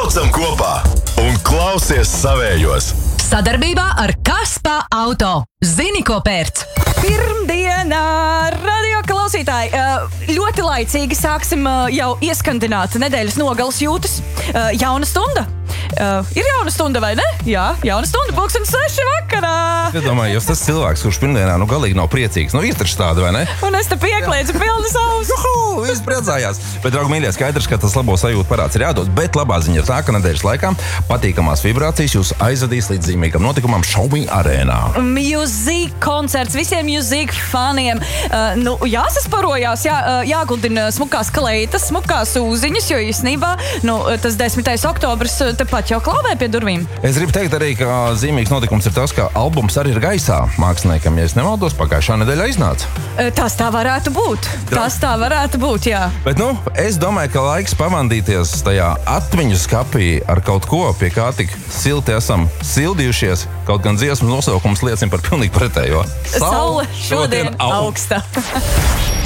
Braucam kopā un klausies savējos. Sadarbībā ar Kaspa Auto. Zini, ko pērc? Pirmdienā, radio klausītāji, ļoti laicīgi sāksim jau ieskandināt nedēļas nogales jūtas. Jauna stunda. Ir jauna stunda, vai ne? Jā, jauna stunda, 6:00 vakarā. Es domāju, jūs tas cilvēks, kurš pirmdienā galīgi nav priecīgs. Ir taču tāda, vai ne? Un es te pieklēdzu pilnas ausis. Juhu, viss priecājās. Bet, draugi mīļie, skaidrs, ka tas labo sajūtu parāds ir jādod. Bet labā ziņa ir tā, ka nedēļas laikā patīkamās vibrācijas jūs aizvedīs līdz zīmīgam notikumam Šaumī arēnā. Music koncerts visiem music faniem. Jāsasparojās, jāguldina smukās kleitas, smukās ūziņas, jo īstenībā tas 10. oktobrs tepat jau klauvē pie durvīm. Es gribu teikt arī, ka zīmīgs notikums ir tas, ka albums arī ir gaisā māksliniekam, ja es nemaldos, pagājušā nedēļa iznāca. Tas tā varētu būt. Tas tā varētu būt, jā. Bet, es domāju, ka laiks pavandīties tajā atmiņu skapī ar kaut ko, pie kā tik silti esam sildījušies, kaut gan dziesmu nosaukums liecina par pilnīgi pretējo. Saule šodien augsta.